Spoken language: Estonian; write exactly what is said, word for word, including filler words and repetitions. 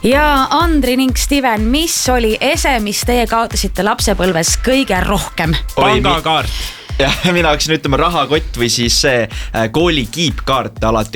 ja Andri ning Steven, mis oli ese, mis teie kaotasite lapsepõlves kõige rohkem? Pangakaart. Ja mina hakkasin ütlema rahakott või siis see kooli kiipkaart alati,